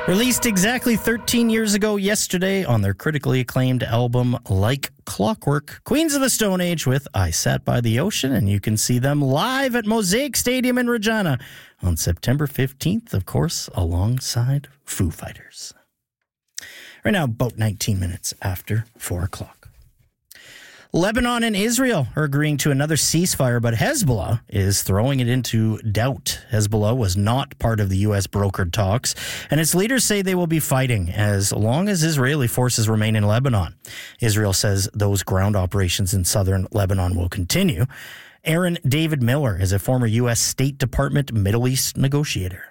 Released exactly 13 years ago yesterday on their critically acclaimed album Like Clockwork, Queens of the Stone Age with I Sat by the Ocean, and you can see them live at Mosaic Stadium in Regina on September 15th, of course, alongside Foo Fighters. Right now, about 19 minutes after 4 o'clock. Lebanon and Israel are agreeing to another ceasefire, but Hezbollah is throwing it into doubt. Hezbollah was not part of the U.S. brokered talks, and its leaders say they will be fighting as long as Israeli forces remain in Lebanon. Israel says those ground operations in southern Lebanon will continue. Aaron David Miller is a former U.S. State Department Middle East negotiator.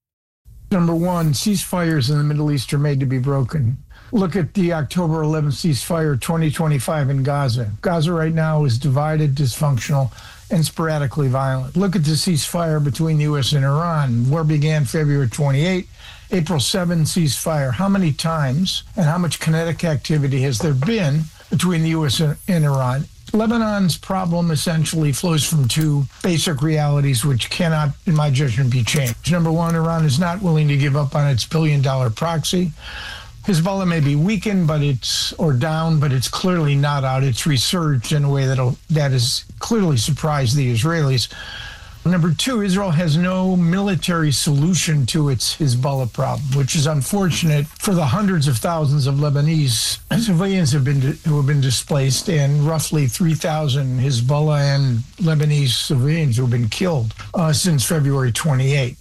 Number one, ceasefires in the Middle East are made to be broken. Look at the October 11th ceasefire 2025 in Gaza. Gaza right now is divided, dysfunctional, and sporadically violent. Look at the ceasefire between the U.S. and Iran. War began February 28, April 7 ceasefire. How many times and how much kinetic activity has there been between the U.S. and Iran? Lebanon's problem essentially flows from two basic realities which cannot, in my judgment, be changed. Number one, Iran is not willing to give up on its billion-dollar proxy. Hezbollah may be weakened, or down, but it's clearly not out. It's resurged in a way that has clearly surprised the Israelis. Number two, Israel has no military solution to its Hezbollah problem, which is unfortunate for the hundreds of thousands of Lebanese civilians who have been displaced, and roughly 3,000 Hezbollah and Lebanese civilians who have been killed since February 28.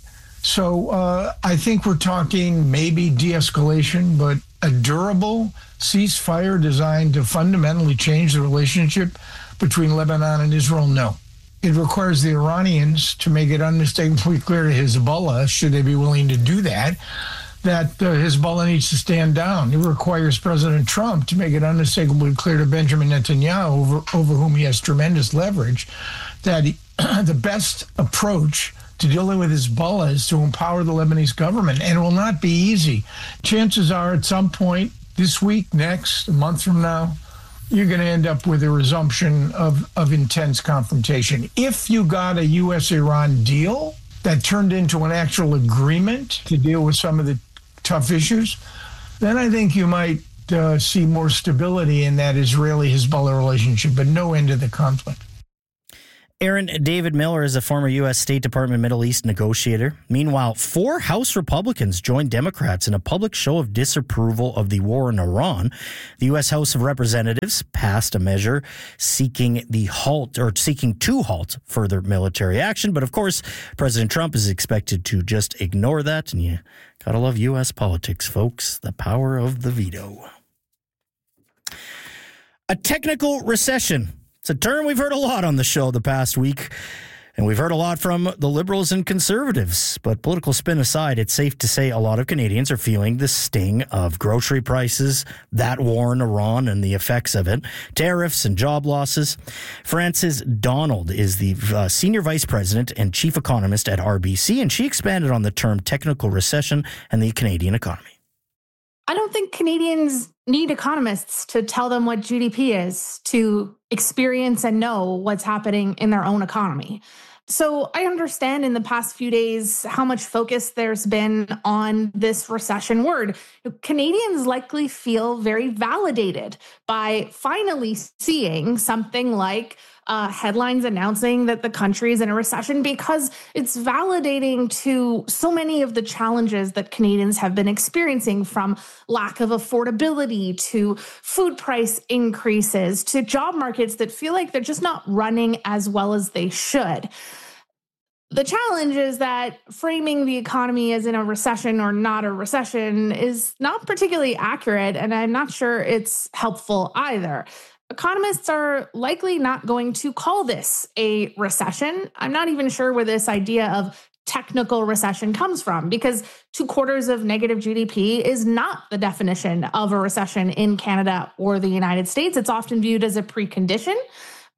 So I think we're talking maybe de-escalation, but a durable ceasefire designed to fundamentally change the relationship between Lebanon and Israel, no. It requires the Iranians to make it unmistakably clear to Hezbollah, should they be willing to do that Hezbollah needs to stand down. It requires President Trump to make it unmistakably clear to Benjamin Netanyahu, over whom he has tremendous leverage, that the best approach to dealing with Hezbollah is to empower the Lebanese government, and it will not be easy. Chances are at some point this week, next, a month from now, you're going to end up with a resumption of intense confrontation. If you got a U.S.-Iran deal that turned into an actual agreement to deal with some of the tough issues, then I think you might see more stability in that Israeli-Hezbollah relationship, but no end to the conflict. Aaron David Miller is a former U.S. State Department Middle East negotiator. Meanwhile, 4 House Republicans joined Democrats in a public show of disapproval of the war in Iran. The U.S. House of Representatives passed a measure seeking to halt further military action. But of course, President Trump is expected to just ignore that. And you gotta love U.S. politics, folks. The power of the veto. A technical recession. It's a term we've heard a lot on the show the past week, and we've heard a lot from the Liberals and Conservatives. But political spin aside, it's safe to say a lot of Canadians are feeling the sting of grocery prices, that war in Iran and the effects of it, tariffs and job losses. Frances Donald is the Senior Vice President and Chief Economist at RBC, and she expanded on the term technical recession and the Canadian economy. I don't think Canadians need economists to tell them what GDP is, to experience and know what's happening in their own economy. So I understand in the past few days how much focus there's been on this recession word. Canadians likely feel very validated by finally seeing something like headlines announcing that the country is in a recession, because it's validating to so many of the challenges that Canadians have been experiencing, from lack of affordability to food price increases to job markets that feel like they're just not running as well as they should. The challenge is that framing the economy as in a recession or not a recession is not particularly accurate, and I'm not sure it's helpful either. Economists are likely not going to call this a recession. I'm not even sure where this idea of technical recession comes from, because 2 quarters of negative GDP is not the definition of a recession in Canada or the United States. It's often viewed as a precondition.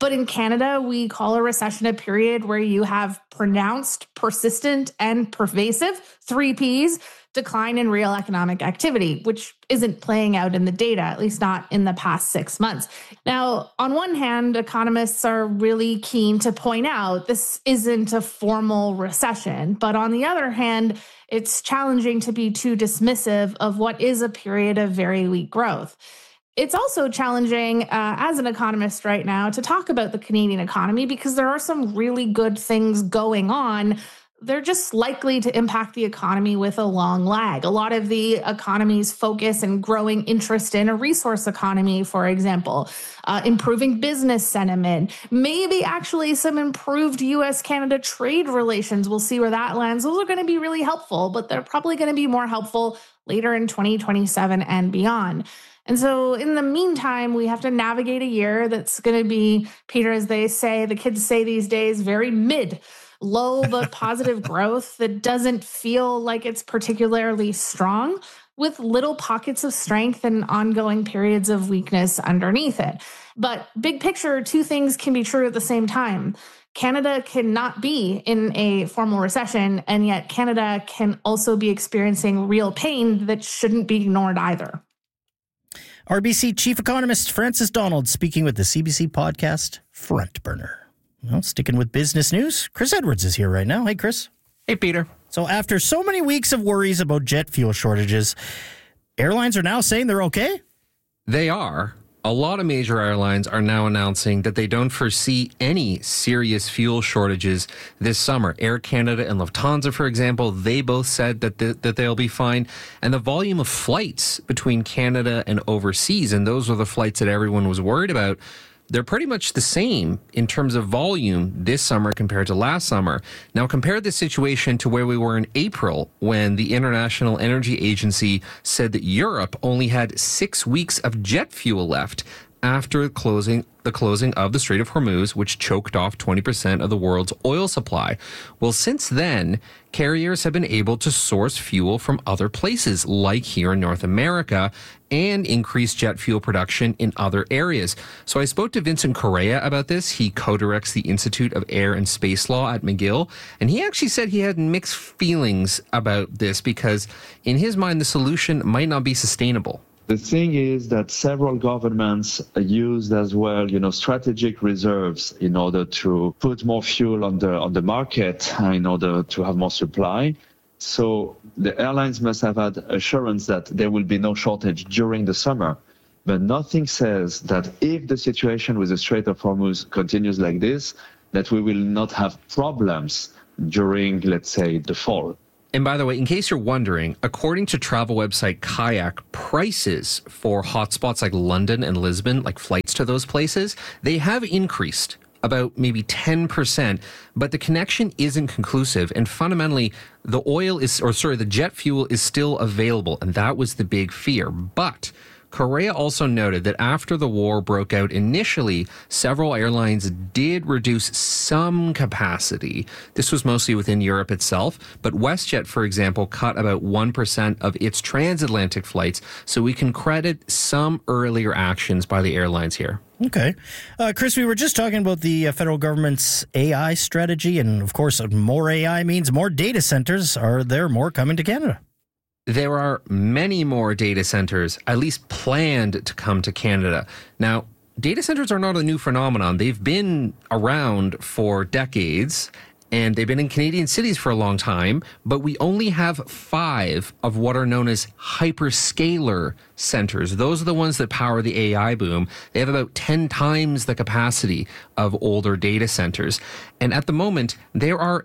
But in Canada, we call a recession a period where you have pronounced, persistent, and pervasive, 3 Ps, decline in real economic activity, which isn't playing out in the data, at least not in the past 6 months. Now, on one hand, economists are really keen to point out this isn't a formal recession. But on the other hand, it's challenging to be too dismissive of what is a period of very weak growth. It's also challenging as an economist right now to talk about the Canadian economy because there are some really good things going on. They're just likely to impact the economy with a long lag. A lot of the economy's focus and growing interest in a resource economy, for example, improving business sentiment, maybe actually some improved U.S.-Canada trade relations. We'll see where that lands. Those are going to be really helpful, but they're probably going to be more helpful later in 2027 and beyond. And so in the meantime, we have to navigate a year that's going to be, Peter, as they say, the kids say these days, very low but positive growth that doesn't feel like it's particularly strong, with little pockets of strength and ongoing periods of weakness underneath it. But big picture, 2 things can be true at the same time. Canada cannot be in a formal recession, and yet Canada can also be experiencing real pain that shouldn't be ignored either. RBC Chief Economist Francis Donald speaking with the CBC podcast Front Burner. Well, sticking with business news, Chris Edwards is here right now. Hey, Chris. Hey, Peter. So after so many weeks of worries about jet fuel shortages, airlines are now saying they're okay? They are. A lot of major airlines are now announcing that they don't foresee any serious fuel shortages this summer. Air Canada and Lufthansa, for example, they both said that they'll be fine. And the volume of flights between Canada and overseas, and those were the flights that everyone was worried about, they're pretty much the same in terms of volume this summer compared to last summer. Now, compare this situation to where we were in April when the International Energy Agency said that Europe only had 6 weeks of jet fuel left after the closing of the Strait of Hormuz, which choked off 20% of the world's oil supply. Well, since then, carriers have been able to source fuel from other places, like here in North America, and increase jet fuel production in other areas. So I spoke to Vincent Correa about this. He co-directs the Institute of Air and Space Law at McGill, and he actually said he had mixed feelings about this because, in his mind, the solution might not be sustainable. The thing is that several governments used as well, strategic reserves in order to put more fuel on the market in order to have more supply. So the airlines must have had assurance that there will be no shortage during the summer. But nothing says that if the situation with the Strait of Hormuz continues like this, that we will not have problems during, let's say, the fall. And by the way, in case you're wondering, according to travel website Kayak, prices for hotspots like London and Lisbon, like flights to those places, they have increased about maybe 10%, but the connection isn't conclusive. And fundamentally, the jet fuel is still available. And that was the big fear. But Correa also noted that after the war broke out initially, several airlines did reduce some capacity. This was mostly within Europe itself, but WestJet, for example, cut about 1% of its transatlantic flights, so we can credit some earlier actions by the airlines here. Okay. Chris, we were just talking about the federal government's AI strategy, and of course, more AI means more data centers. Are there more coming to Canada? There are many more data centers, at least planned to come to Canada. Now, data centers are not a new phenomenon. They've been around for decades, and they've been in Canadian cities for a long time, but we only have 5 of what are known as hyperscaler centers. Those are the ones that power the AI boom. They have about 10 times the capacity of older data centers. And at the moment, there are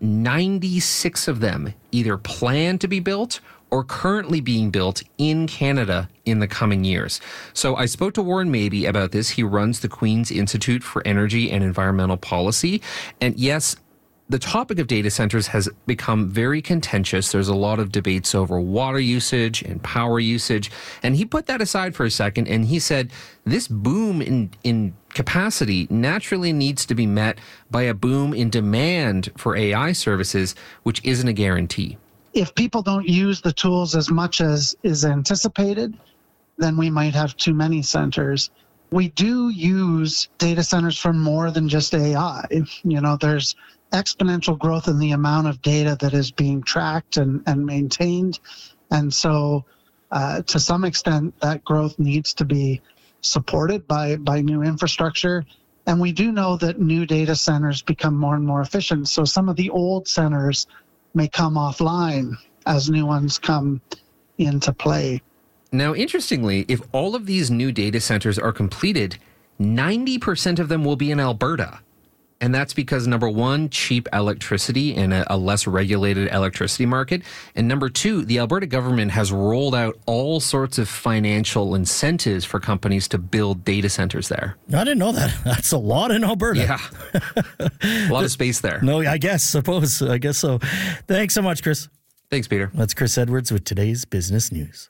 96 of them either planned to be built or currently being built in Canada in the coming years. So I spoke to Warren Mabey about this. He runs the Queen's Institute for Energy and Environmental Policy. And yes, the topic of data centers has become very contentious. There's a lot of debates over water usage and power usage. And he put that aside for a second, and he said this boom in capacity naturally needs to be met by a boom in demand for AI services, which isn't a guarantee. If people don't use the tools as much as is anticipated, then we might have too many centers. We do use data centers for more than just AI. There's exponential growth in the amount of data that is being tracked and maintained. And so to some extent, that growth needs to be supported by new infrastructure. And we do know that new data centers become more and more efficient. So some of the old centers may come offline as new ones come into play. Now, interestingly, if all of these new data centers are completed, 90% of them will be in Alberta. And that's because, number one, cheap electricity in a less regulated electricity market. And number two, the Alberta government has rolled out all sorts of financial incentives for companies to build data centers there. I didn't know that. That's a lot in Alberta. Yeah. A lot of space there. No, I guess so. Thanks so much, Chris. Thanks, Peter. That's Chris Edwards with today's business news.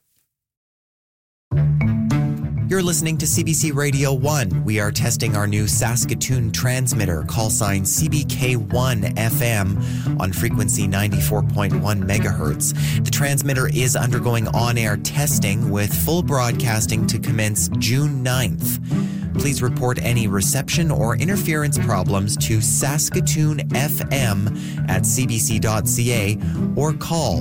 You're listening to CBC Radio 1. We are testing our new Saskatoon transmitter, call sign CBK1 FM on frequency 94.1 megahertz. The transmitter is undergoing on-air testing with full broadcasting to commence June 9th. Please report any reception or interference problems to Saskatoon FM at cbc.ca or call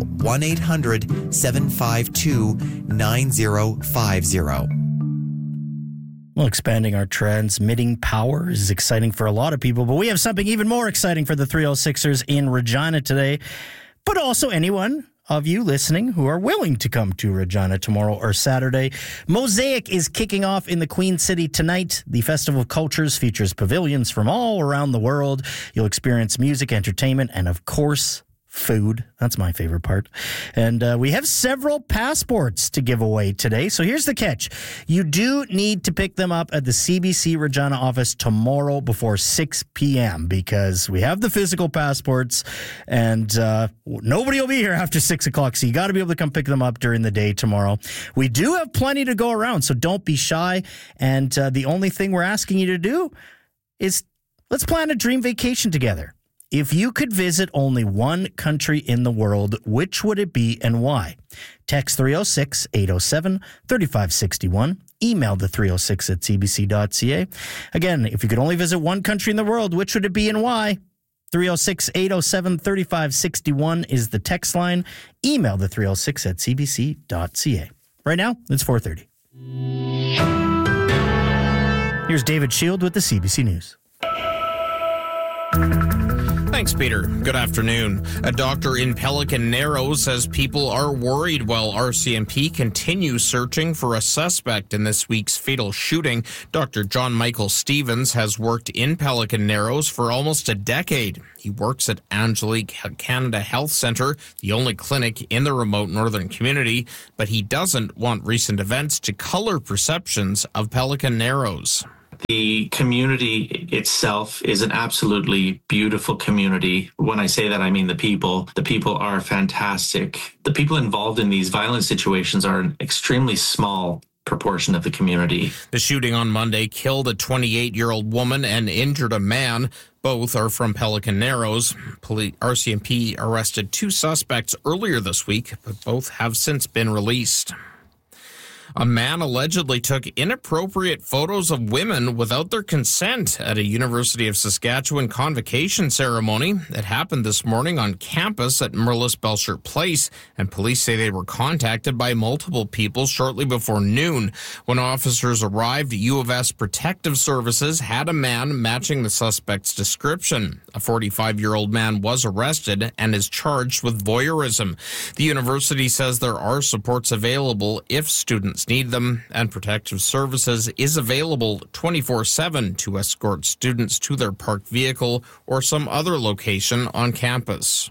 1-800-752-9050. Well, expanding our transmitting power is exciting for a lot of people, but we have something even more exciting for the 306ers in Regina today, but also anyone of you listening who are willing to come to Regina tomorrow or Saturday. Mosaic is kicking off in the Queen City tonight. The Festival of Cultures features pavilions from all around the world. You'll experience music, entertainment, and of course, food. That's my favorite part. And we have several passports to give away today. So here's the catch. You do need to pick them up at the CBC Regina office tomorrow before 6 p.m. because we have the physical passports and nobody will be here after 6 o'clock. So you got to be able to come pick them up during the day tomorrow. We do have plenty to go around, so don't be shy. And the only thing we're asking you to do is let's plan a dream vacation together. If you could visit only one country in the world, which would it be and why? Text 306-807-3561. Email the 306 at cbc.ca. Again, if you could only visit one country in the world, which would it be and why? 306-807-3561 is the text line. Email the 306 at cbc.ca. Right now, it's 4:30. Here's David Shield with the CBC News. Thanks, Peter. Good afternoon. A doctor in Pelican Narrows says people are worried while RCMP continues searching for a suspect in this week's fatal shooting. Dr. John Michael Stevens has worked in Pelican Narrows for almost a decade. He works at Angelique Canada Health Centre, the only clinic in the remote northern community, but he doesn't want recent events to color perceptions of Pelican Narrows. The community itself is an absolutely beautiful community. When I say that, I mean the people. The people are fantastic. The people involved in these violent situations are an extremely small proportion of the community. The shooting on Monday killed a 28-year-old woman and injured a man. Both are from Pelican Narrows. RCMP arrested 2 suspects earlier this week, but both have since been released. A man allegedly took inappropriate photos of women without their consent at a University of Saskatchewan convocation ceremony. It happened this morning on campus at Mirlis Belcher Place, and police say they were contacted by multiple people shortly before noon. When officers arrived, U of S Protective Services had a man matching the suspect's description. A 45-year-old man was arrested and is charged with voyeurism. The university says there are supports available if students need them, and Protective Services is available 24/7 to escort students to their parked vehicle or some other location on campus.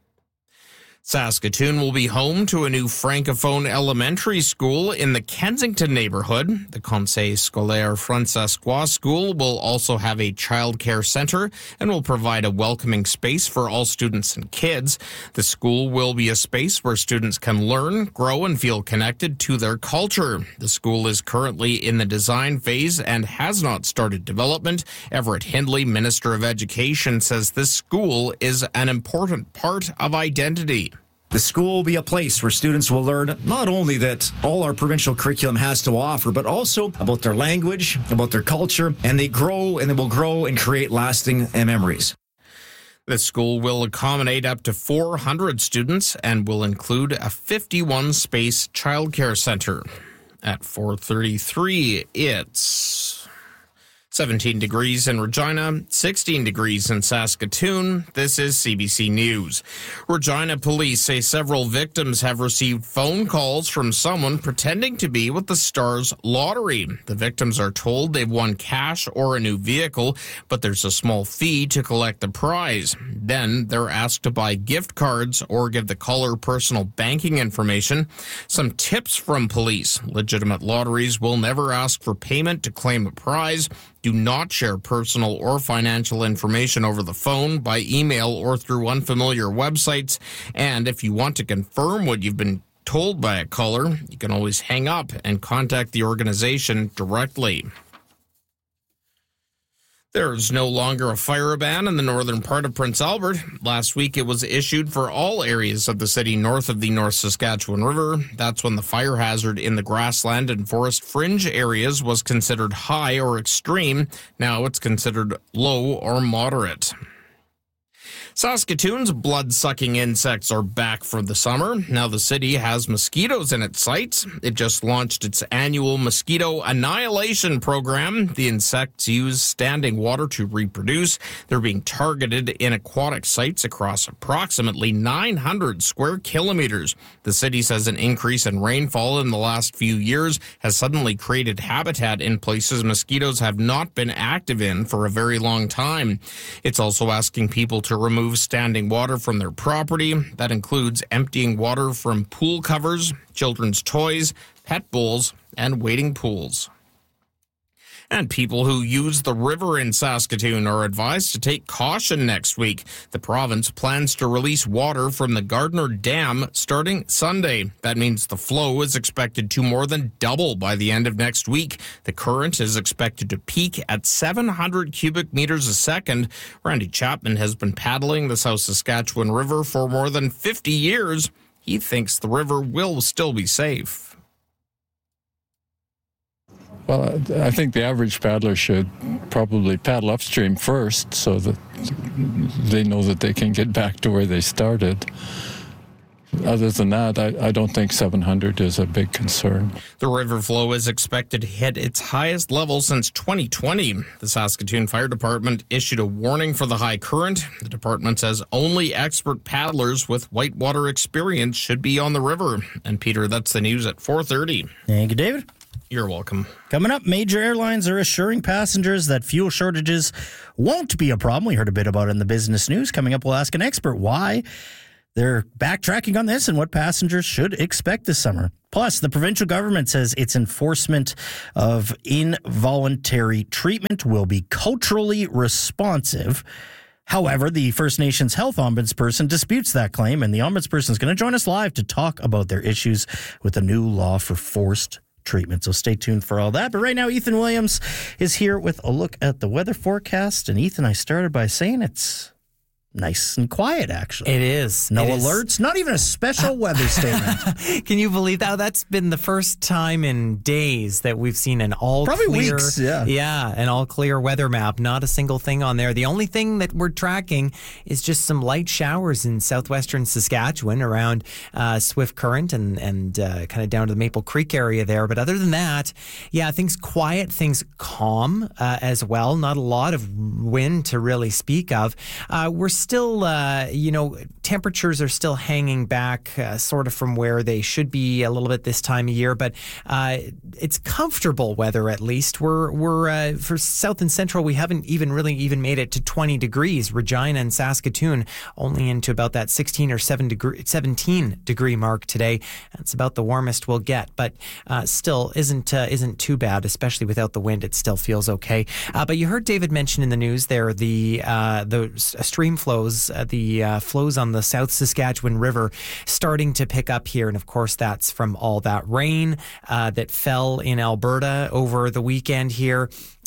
Saskatoon will be home to a new Francophone elementary school in the Kensington neighborhood. The Conseil Scolaire Francescois School will also have a child care center and will provide a welcoming space for all students and kids. The school will be a space where students can learn, grow, and feel connected to their culture. The school is currently in the design phase and has not started development. Everett Hindley, Minister of Education, says this school is an important part of identity. The school will be a place where students will learn not only that all our provincial curriculum has to offer, but also about their language, about their culture, and they will grow and create lasting memories. The school will accommodate up to 400 students and will include a 51-space childcare center. At 4:33, it's 17 degrees in Regina, 16 degrees in Saskatoon. This is CBC News. Regina police say several victims have received phone calls from someone pretending to be with the Stars lottery. The victims are told they've won cash or a new vehicle, but there's a small fee to collect the prize. Then they're asked to buy gift cards or give the caller personal banking information. Some tips from police. Legitimate lotteries will never ask for payment to claim a prize. Do not share personal or financial information over the phone, by email, or through unfamiliar websites. And if you want to confirm what you've been told by a caller, you can always hang up and contact the organization directly. There's no longer a fire ban in the northern part of Prince Albert. Last week, it was issued for all areas of the city north of the North Saskatchewan River. That's when the fire hazard in the grassland and forest fringe areas was considered high or extreme. Now it's considered low or moderate. Saskatoon's blood-sucking insects are back for the summer. Now the city has mosquitoes in its sights. It just launched its annual mosquito annihilation program. The insects use standing water to reproduce. They're being targeted in aquatic sites across approximately 900 square kilometers. The city says an increase in rainfall in the last few years has suddenly created habitat in places mosquitoes have not been active in for a very long time. It's also asking people to remove standing water from their property. That includes emptying water from pool covers, children's toys, pet bowls, and wading pools. And people who use the river in Saskatoon are advised to take caution next week. The province plans to release water from the Gardner Dam starting Sunday. That means the flow is expected to more than double by the end of next week. The current is expected to peak at 700 cubic meters a second. Randy Chapman has been paddling the South Saskatchewan River for more than 50 years. He thinks the river will still be safe. Well, I think the average paddler should probably paddle upstream first so that they know that they can get back to where they started. Other than that, I don't think 700 is a big concern. The river flow is expected to hit its highest level since 2020. The Saskatoon Fire Department issued a warning for the high current. The department says only expert paddlers with whitewater experience should be on the river. And Peter, that's the news at 4:30. Thank you, David. You're welcome. Coming up, major airlines are assuring passengers that fuel shortages won't be a problem. We heard a bit about it in the business news. Coming up, we'll ask an expert why they're backtracking on this and what passengers should expect this summer. Plus, the provincial government says its enforcement of involuntary treatment will be culturally responsive. However, the First Nations health ombudsperson disputes that claim, and the ombudsperson is going to join us live to talk about their issues with a new law for forced treatment. So stay tuned for all that. But right now, Ethan Williams is here with a look at the weather forecast. And Ethan, I started by saying it's nice and quiet, actually. It is. No alerts, not even a special weather statement. Can you believe that? That's been the first time in days that we've seen an Probably clear, weeks, yeah. Yeah, an all clear weather map. Not a single thing on there. The only thing that we're tracking is just some light showers in southwestern Saskatchewan around Swift Current and kind of down to the Maple Creek area there. But other than that, yeah, things quiet, things calm as well. Not a lot of wind to really speak of. We're still, temperatures are still hanging back sort of from where they should be a little bit this time of year, but it's comfortable weather at least. We're for south and central, we haven't even made it to 20 degrees. Regina and Saskatoon only into about that 16 or 17 degree mark today. That's about the warmest we'll get, but still isn't too bad, especially without the wind. It still feels okay. But you heard David mention in the news there the stream flows, the flows on the South Saskatchewan River starting to pick up here. And of course, that's from all that rain that fell in Alberta over the weekend here.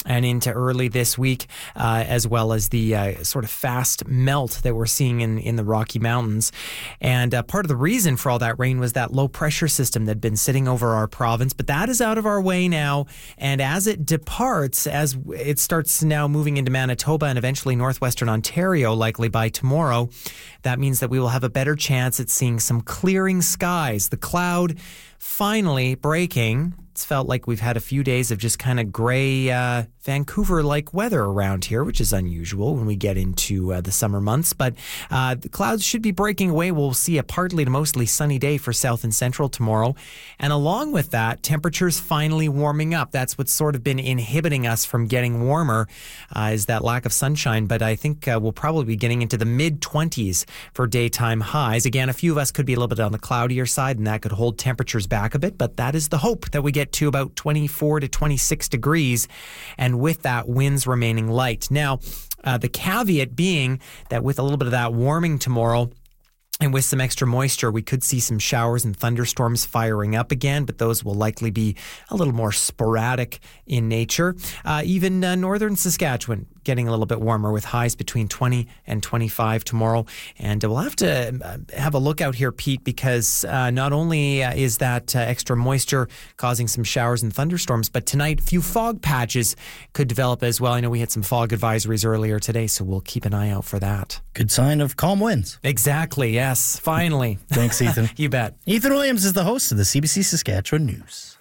and into early this week, as well as the sort of fast melt that we're seeing in the Rocky Mountains. And part of the reason for all that rain was that low pressure system that had been sitting over our province, but that is out of our way now. And as it departs, as it starts now moving into Manitoba and eventually northwestern Ontario, likely by tomorrow, that means that we will have a better chance at seeing some clearing skies. The cloud finally breaking. It's felt like we've had a few days of just kind of gray Vancouver-like weather around here, which is unusual when we get into the summer months. But the clouds should be breaking away. We'll see a partly to mostly sunny day for south and central tomorrow. And along with that, temperatures finally warming up. That's what's sort of been inhibiting us from getting warmer, is that lack of sunshine. But I think we'll probably be getting into the mid-20s for daytime highs. Again, a few of us could be a little bit on the cloudier side, and that could hold temperatures back a bit. But that is the hope, that we get to about 24 to 26 degrees. And with that, winds remaining light. Now, the caveat being that with a little bit of that warming tomorrow, and with some extra moisture, we could see some showers and thunderstorms firing up again, but those will likely be a little more sporadic in nature. Even northern Saskatchewan getting a little bit warmer with highs between 20 and 25 tomorrow. And we'll have to have a look out here, Pete, because not only is that extra moisture causing some showers and thunderstorms, but tonight a few fog patches could develop as well. I know we had some fog advisories earlier today, so we'll keep an eye out for that. Good sign of calm winds. Exactly, yes, finally. Thanks, Ethan. You bet. Ethan Williams is the host of the CBC Saskatchewan News.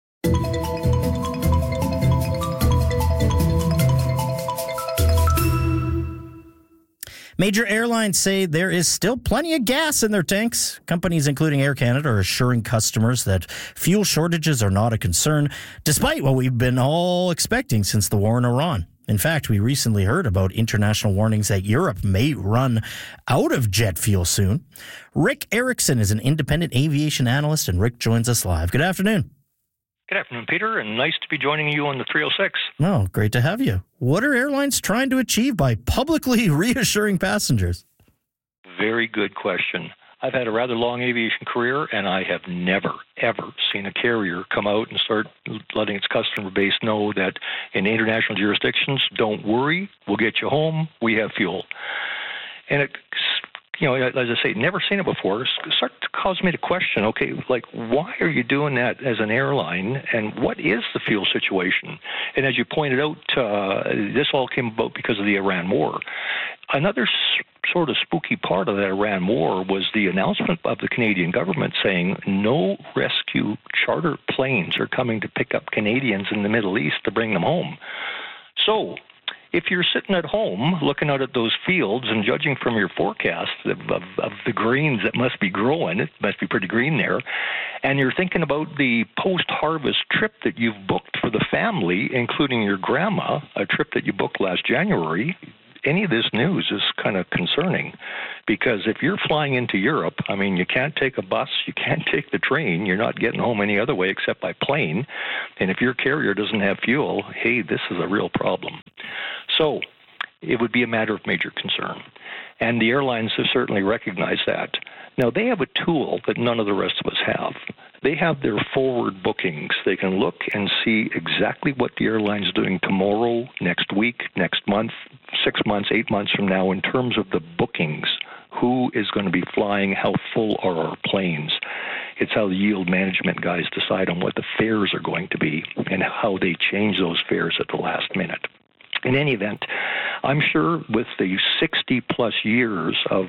Major airlines say there is still plenty of gas in their tanks. Companies including Air Canada are assuring customers that fuel shortages are not a concern, despite what we've been all expecting since the war in Iran. In fact, we recently heard about international warnings that Europe may run out of jet fuel soon. Rick Erickson is an independent aviation analyst, and Rick joins us live. Good afternoon. Good afternoon, Peter, and nice to be joining you on the 306. Oh, great to have you. What are airlines trying to achieve by publicly reassuring passengers? Very good question. I've had a rather long aviation career, and I have never, ever seen a carrier come out and start letting its customer base know that in international jurisdictions, don't worry, we'll get you home, we have fuel. And it, as I say, never seen it before. It started to cause me to question, okay, like, why are you doing that as an airline, and what is the fuel situation? And as you pointed out, this all came about because of the Iran war. Another sort of spooky part of that Iran war was the announcement of the Canadian government saying no rescue charter planes are coming to pick up Canadians in the Middle East to bring them home. So if you're sitting at home looking out at those fields and judging from your forecast of the greens that must be growing, it must be pretty green there, and you're thinking about the post-harvest trip that you've booked for the family, including your grandma, a trip that you booked last January, any of this news is kind of concerning, because if you're flying into Europe, I mean, you can't take a bus, you can't take the train, you're not getting home any other way except by plane, and if your carrier doesn't have fuel, hey, this is a real problem. So it would be a matter of major concern, and the airlines have certainly recognized that. Now, they have a tool that none of the rest of us have. They have their forward bookings. They can look and see exactly what the airline's doing tomorrow, next week, next month, 6 months, 8 months from now in terms of the bookings. Who is going to be flying? How full are our planes? It's how the yield management guys decide on what the fares are going to be and how they change those fares at the last minute. In any event, I'm sure with the 60-plus years of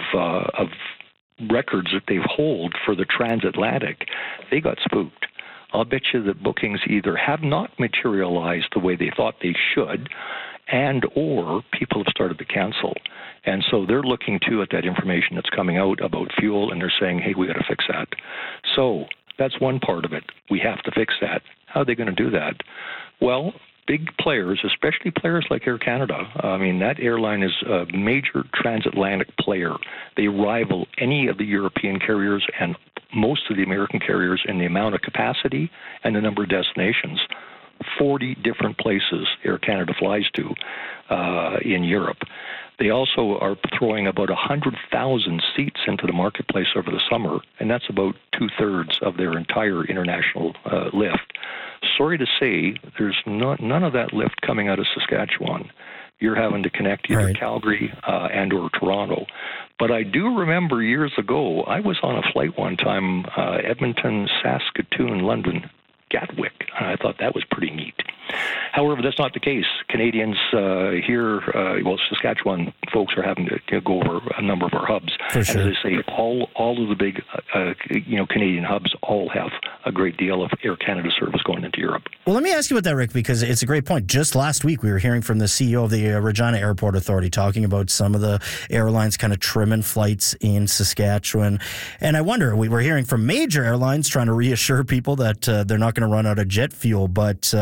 records that they hold for the transatlantic, they got spooked. I'll bet you that bookings either have not materialized the way they thought they should, and or people have started to cancel. And so they're looking, too, at that information that's coming out about fuel, and they're saying, hey, we got to fix that. So that's one part of it. We have to fix that. How are they going to do that? Well, big players, especially players like Air Canada, I mean, that airline is a major transatlantic player. They rival any of the European carriers and most of the American carriers in the amount of capacity and the number of destinations. 40 different places Air Canada flies to in Europe. They also are throwing about 100,000 seats into the marketplace over the summer, and that's about 2/3 of their entire international lift. sorry to say, there's none of that lift coming out of Saskatchewan. You're having to connect either Calgary and or Toronto. But I do remember years ago, I was on a flight one time, Edmonton, Saskatoon, London, Gatwick, and I thought that was pretty neat. However, that's not the case. Canadians here, Saskatchewan folks are having to go over a number of our hubs. For sure. And as I say, all of the big, Canadian hubs all have a great deal of Air Canada service going into Europe. Well, let me ask you about that, Rick, because it's a great point. Just last week, we were hearing from the CEO of the Regina Airport Authority talking about some of the airlines kind of trimming flights in Saskatchewan. And I wonder, we were hearing from major airlines trying to reassure people that they're not going to run out of jet fuel, but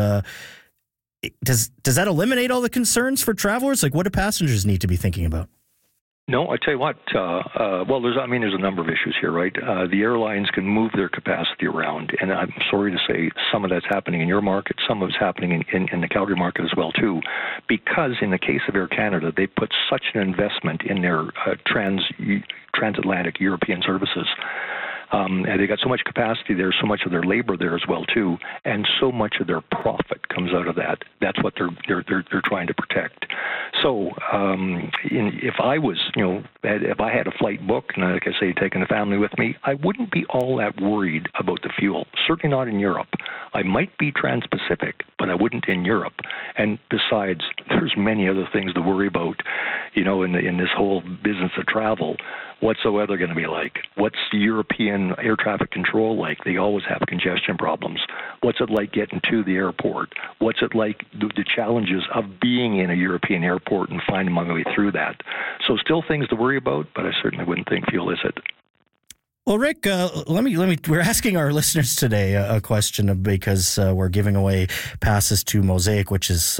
does that eliminate all the concerns for travelers? Like, what do passengers need to be thinking about? No, I tell you what. There's a number of issues here, right? The airlines can move their capacity around, and I'm sorry to say some of that's happening in your market, some of it's happening in the Calgary market as well too, because in the case of Air Canada, they put such an investment in their transatlantic European services. And they got so much capacity there, so much of their labor there as well too, and so much of their profit comes out of that. That's what they're trying to protect. So, if I was, if I had a flight booked, and like I say, taking the family with me, I wouldn't be all that worried about the fuel. Certainly not in Europe. I might be trans-Pacific, but I wouldn't in Europe. And besides, there's many other things to worry about, in this whole business of travel. What's the weather going to be like? What's European air traffic control like? They always have congestion problems. What's it like getting to the airport? What's it like, the challenges of being in a European airport and finding my way through that? So still things to worry about, but I certainly wouldn't think fuel is it. Well, Rick, let me. We're asking our listeners today a question because we're giving away passes to Mosaic, which is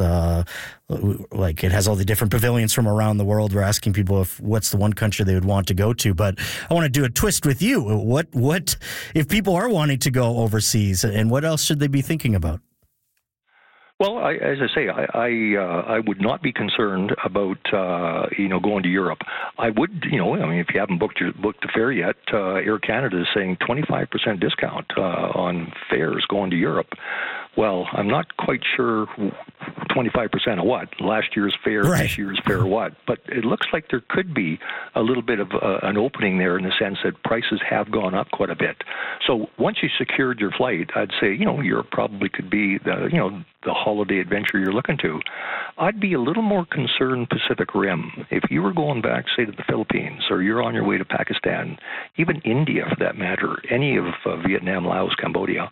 it has all the different pavilions from around the world. We're asking people what's the one country they would want to go to, but I want to do a twist with you. What if people are wanting to go overseas, and what else should they be thinking about? Well, as I say, I would not be concerned about going to Europe. I would, if you haven't booked the fare yet, Air Canada is saying 25% discount on fares going to Europe. Well, I'm not quite sure 25% of what, last year's fare, this year's fare what, but it looks like there could be a little bit of an opening there in the sense that prices have gone up quite a bit. So once you secured your flight, I'd say, Europe probably could be the holiday adventure you're looking to. I'd be a little more concerned Pacific Rim. If you were going back, say, to the Philippines, or you're on your way to Pakistan, even India for that matter, any of Vietnam, Laos, Cambodia,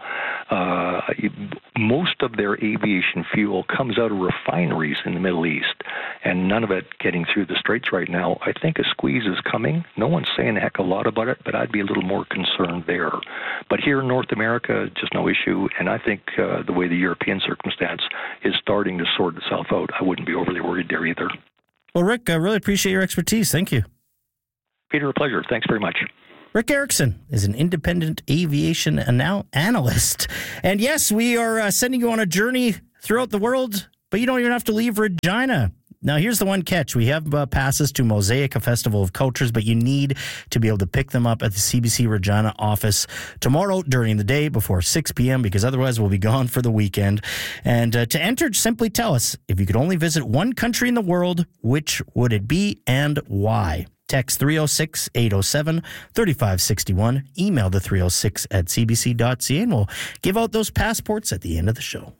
most of their aviation fuel comes out of refineries in the Middle East, and none of it getting through the Straits right now. I think a squeeze is coming. No one's saying a heck of a lot about it, but I'd be a little more concerned there. But here in North America, just no issue, and I think the way the European circumstance is starting to sort itself out, I wouldn't be overly worried there either. Well, Rick, I really appreciate your expertise. Thank you. Peter, a pleasure. Thanks very much. Rick Erickson is an independent aviation analyst. And yes, we are sending you on a journey throughout the world, but you don't even have to leave Regina. Now, here's the one catch. We have passes to Mosaic, a festival of cultures, but you need to be able to pick them up at the CBC Regina office tomorrow during the day before 6 p.m. because otherwise we'll be gone for the weekend. And to enter, simply tell us, if you could only visit one country in the world, which would it be and why? Text 306-807-3561. Email the 306 at cbc.ca, and we'll give out those passports at the end of the show.